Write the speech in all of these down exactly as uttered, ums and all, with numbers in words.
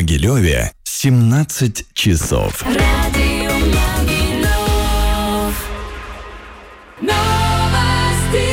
Могилеве семнадцать часов. Радио Могилев. Новости.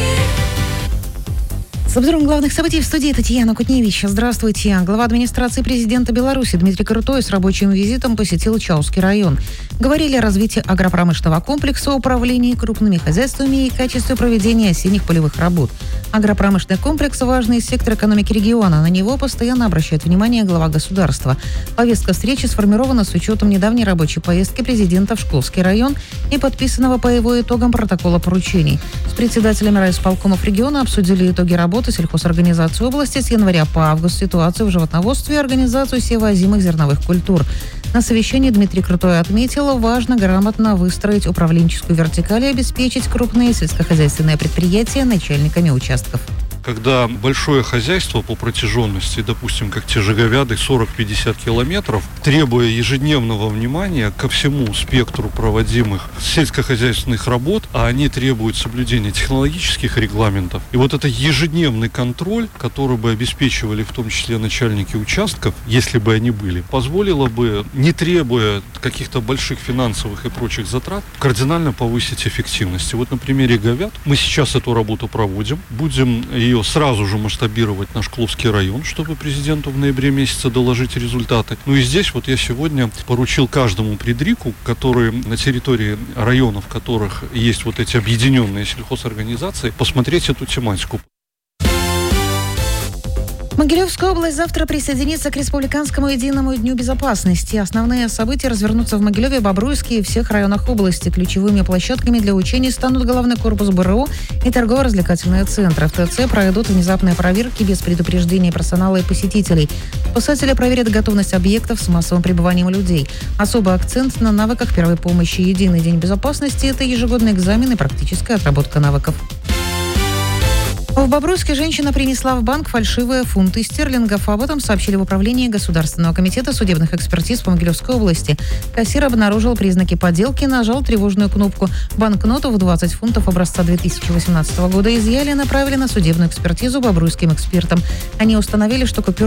С обзором главных событий в студии Татьяна Кутневич. Здравствуйте. Глава администрации президента Беларуси Дмитрий Крутой с рабочим визитом посетил Чаускский район. Говорили о развитии агропромышленного комплекса, управлении крупными хозяйствами и качестве проведения осенних полевых работ. Агропромышленный комплекс – важный сектор экономики региона. На него постоянно обращает внимание глава государства. Повестка встречи сформирована с учетом недавней рабочей поездки президента в Шкловский район и подписанного по его итогам протокола поручений. С председателями райисполкомов региона обсудили итоги работы сельхозорганизации области с января по август, ситуацию в животноводстве и организацию севоозимых зерновых культур. На совещании Дмитрий Крутой отметил, важно грамотно выстроить управленческую вертикаль и обеспечить крупные сельскохозяйственные предприятия начальниками участков. Когда большое хозяйство по протяженности, допустим, как те же говяды, сорок-пятьдесят километров, требуя ежедневного внимания ко всему спектру проводимых сельскохозяйственных работ, а они требуют соблюдения технологических регламентов, и вот это ежедневный контроль, который бы обеспечивали в том числе начальники участков, если бы они были, позволило бы, не требуя каких-то больших финансовых и прочих затрат, кардинально повысить эффективность. И вот на примере говяд мы сейчас эту работу проводим, будем ее сразу же масштабировать на Шкловский район, чтобы президенту в ноябре месяце доложить результаты. Ну и здесь вот я сегодня поручил каждому предрику, который на территории районов, в которых есть вот эти объединенные сельхозорганизации, посмотреть эту тематику. Могилевская область завтра присоединится к Республиканскому единому дню безопасности. Основные события развернутся в Могилеве, Бобруйске и всех районах области. Ключевыми площадками для учений станут главный корпус БРУ и торгово-развлекательные центры. В ТЦ пройдут внезапные проверки без предупреждения персонала и посетителей. Спасатели проверят готовность объектов с массовым пребыванием людей. Особый акцент на навыках первой помощи. Единый день безопасности – это ежегодный экзамен и практическая отработка навыков. В Бобруйске женщина принесла в банк фальшивые фунты стерлингов. Об этом сообщили в управлении Государственного комитета судебных экспертиз по Могилевской области. Кассир обнаружил признаки подделки, нажал тревожную кнопку. Банкноту в двадцать фунтов образца две тысячи восемнадцатого года изъяли и направили на судебную экспертизу бобруйским экспертам. Они установили, что купюра